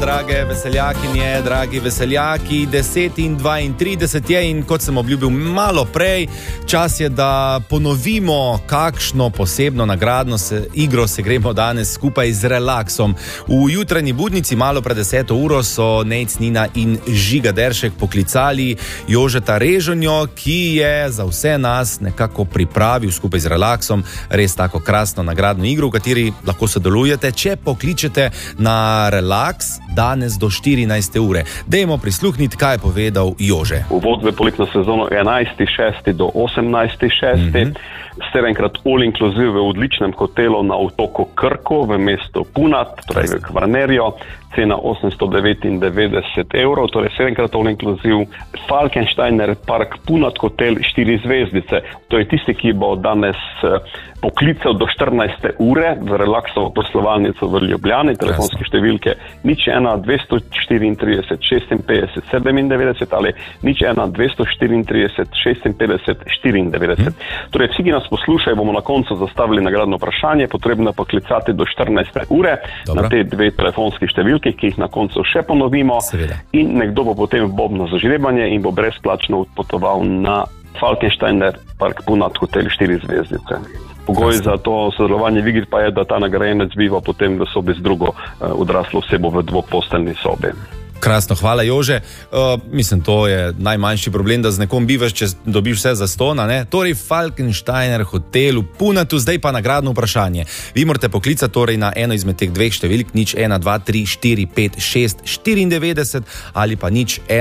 drage veseljakinje, dragi veseljaki, 10:32 je in kot sem obljubil malo prej, čas je, da ponovimo, kakšno posebno nagradno igro se gremo danes skupaj z Relaxom. V jutranji budnici, malo pred 10. uro, so Nejc, Nina in Žiga Deršek poklicali Jožeta Režonjo, ki je za vse nas nekako pripravil skupaj z Relaxom res tako krasno nagradno igro, v kateri lahko sodelujete, če pokličete na Relax danes do 14. ure. Dajmo prisluhniti, kaj je povedal Jože. Uvod v poletno sezono 11.6. do 18.6. 7-krat all inclusive v odličnem hotelu na otoku Krko v mestu Punat, torej v Kvarnerju, cena 899 evrov, torej 7-krat all inclusive. Falkensteiner Park Punat hotel 4 zvezdice. To je tisti, ki bo danes poklical do 14. ure v Relaxovo poslovalnico v Ljubljani, telefonske številke 01-234 56 97 ali 01-234 56 94. Torej, vsi, ki nas poslušajo, bomo na koncu zastavili nagradno vprašanje, potrebno pa klicati do 14. ure. Dobro. Na te dve telefonski številke, ki jih na koncu še ponovimo. Seveda. In nekdo bo potem bobno za žrebanje in bo brezplačno odpotoval na Falkensteiner Park Punat hotel 4 zvezdice. Pogoj za to sodelovanje v igri pa je, da ta nagrajenec biva potem v sobi z drugo odraslo osebo v dvoposteljni sobi. Krasno, hvala Jože. Mislim, to je najmanjši problem, da z nekom bivaš, če dobiš vse za stona, ne? Torej, Falkensteiner hotel v Punatu, zdaj pa nagradno vprašanje. Vi morate poklicati torej na eno izmed teh dveh številk, 01-234-56-94 ali pa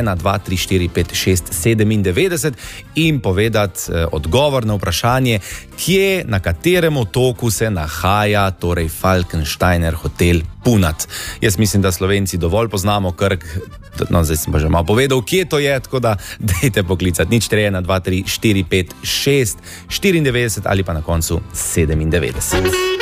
01-234-56-97 in povedati odgovor na vprašanje, kje, na katerem otoku se nahaja torej Falkensteiner hotel Punat. Jaz mislim, da Slovenci dovolj poznamo Krk, no zdaj sem pa že malo povedal, kje to je, tako da dajte poklicati 01-234-56-94 ali pa na koncu 97.